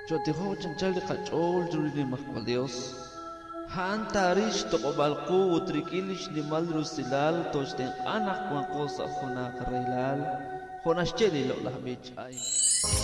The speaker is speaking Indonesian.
Yo te ho chanchal de cachol juri mahmal Dios. Han tarish to qobalqu utrikilish ni malrusilal toshten anak wan cosa hona karrilal. Honashcheli lo lahbich ay.